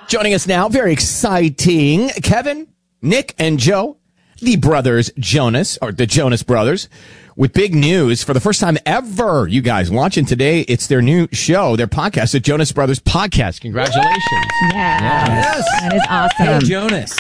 Joining us now, very exciting, Kevin, Nick, and Joe, the brothers Jonas, or the Jonas Brothers, with big news for the first time ever. You guys watching today, it's their new show, their podcast, the Jonas Brothers Podcast. Congratulations. Yes. That is awesome. Hey, Jonas.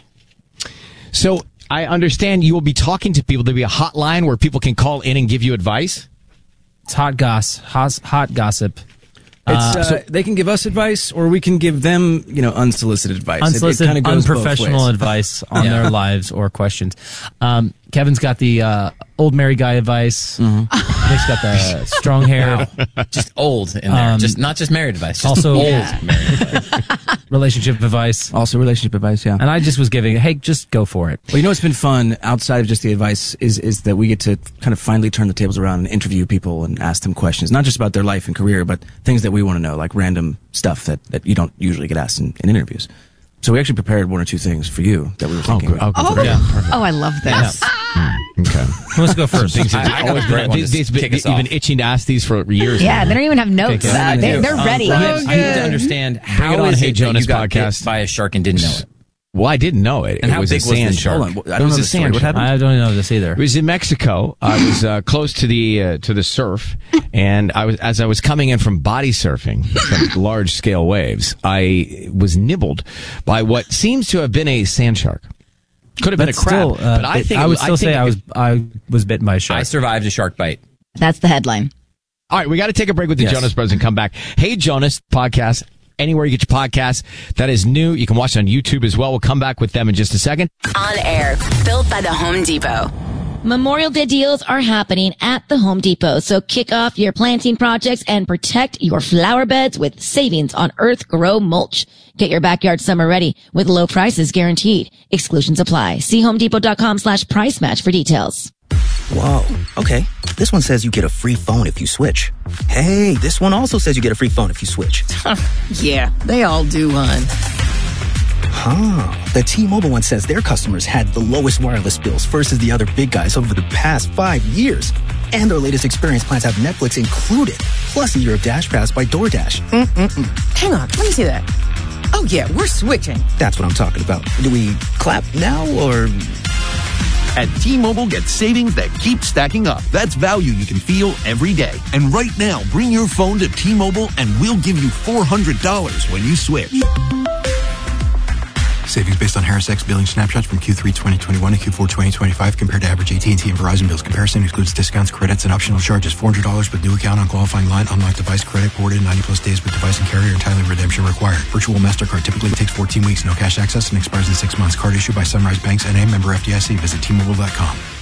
So I understand you will be talking to people. There'll be a hotline where people can call in and give you advice. It's hot gossip. They can give us advice, or we can give them, unsolicited advice. Unsolicited, it goes unprofessional advice on their lives or questions. Kevin's got the old married guy advice. Mm-hmm. Nick's got the strong hair. Wow. Just old in there. Not just married advice. Just also old married advice. Relationship advice. Also relationship advice, yeah. And I just was giving, hey, just go for it. Well, what's been fun outside of just the advice is that we get to kind of finally turn the tables around and interview people and ask them questions, not just about their life and career, but things that we want to know, like random stuff that you don't usually get asked in interviews. So we actually prepared one or two things for you that we were thinking about. Oh, I love this. Okay. Who wants to go first? I got a great one to kick us off. You've been itching to ask these for years. Yeah, they don't even have notes. Okay, They're ready. I need to understand how on, is Hey it Jonas that you got podcast. bit by a shark and didn't know it? Well, I didn't know it. And it how was big a was sand this shark. Hold on. I It don't was know a the story. sand What shark. happened? I don't know this either. It was in Mexico. I was close to the surf, and as I was coming in from body surfing, from large scale waves, I was nibbled by what seems to have been a sand shark. Could have been a crab, but I think I would still say I was bitten by a shark. I survived a shark bite. That's the headline. All right, we got to take a break with the Jonas Brothers and come back. Hey Jonas podcast. Anywhere you get your podcasts, that is new. You can watch it on YouTube as well. We'll come back with them in just a second. On air, built by the Home Depot. Memorial Day deals are happening at the Home Depot, so kick off your planting projects and protect your flower beds with savings on Earth Grow mulch. Get your backyard summer ready with low prices guaranteed. Exclusions apply. See homedepot.com/price match for details. Whoa, okay. This one says you get a free phone if you switch. Hey, this one also says you get a free phone if you switch. Yeah, they all do, hon. The T-Mobile one says their customers had the lowest wireless bills versus the other big guys over the past 5 years. And their latest experience plans have Netflix included, plus a year of Dash Pass by DoorDash. Hang on, let me see that. Oh, yeah, we're switching. That's what I'm talking about. Do we clap now, or... At T-Mobile, get savings that keep stacking up. That's value you can feel every day. And right now, bring your phone to T-Mobile and we'll give you $400 when you switch. Savings based on Harris X billing snapshots from Q3 2021 to Q4 2025 compared to average AT&T and Verizon bills. Comparison excludes discounts, credits, and optional charges. $400 with new account on qualifying line. Unlocked device credit ported 90 plus days with device and carrier. Entirely redemption required. Virtual MasterCard typically takes 14 weeks. No cash access and expires in 6 months. Card issued by Sunrise Banks N.A. Member FDIC. Visit T-Mobile.com.